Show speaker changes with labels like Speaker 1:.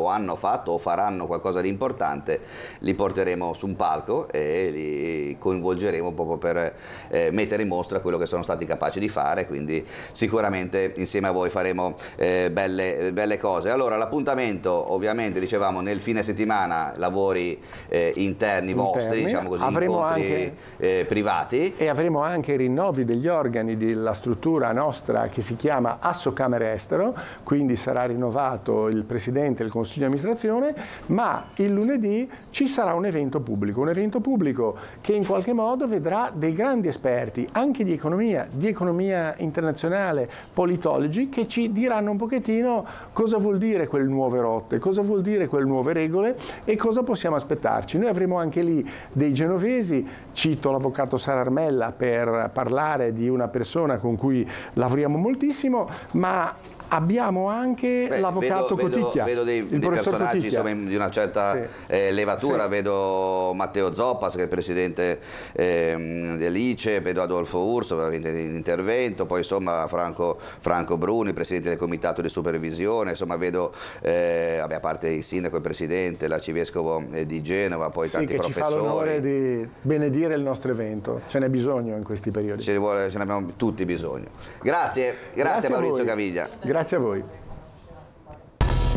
Speaker 1: hanno fatto o faranno qualcosa di importante, li porteremo su un palco e li coinvolgeremo proprio per mettere in mostra quello che sono stati capaci di fare, quindi sicuramente insieme a voi faremo belle cose. Allora l'appuntamento ovviamente dicevamo nel fine settimana, lavori interni vostri, diciamo così,
Speaker 2: avremo
Speaker 1: incontri privati.
Speaker 2: E avremo anche rinnovi degli organi della struttura nostra che si chiama Assocamere Estero, quindi sarà rinnovato il presidente del consiglio di amministrazione, ma il lunedì ci sarà un evento pubblico che in qualche modo vedrà dei grandi esperti anche di economia internazionale, politologi, che ci diranno un pochettino cosa vuol dire quelle nuove rotte, cosa vuol dire quelle nuove regole e cosa possiamo aspettarci. Noi avremo anche lì dei genovesi, cito l'avvocato Sararmella per parlare di una persona con cui lavoriamo moltissimo, ma abbiamo anche l'avvocato Coticchia,
Speaker 1: vedo dei personaggi insomma, di una certa levatura, vedo Matteo Zoppas che è il presidente dell'ICE, vedo Adolfo Urso in intervento, poi insomma Franco Bruni, presidente del comitato di supervisione, insomma vedo a parte il sindaco, il presidente, l'arcivescovo di Genova, poi tanti professori. Ci fa l'onore
Speaker 2: di benedire il nostro evento, ce n'è bisogno in questi periodi.
Speaker 1: Ce ne abbiamo tutti bisogno. Grazie a Maurizio Caviglia.
Speaker 2: Grazie a voi.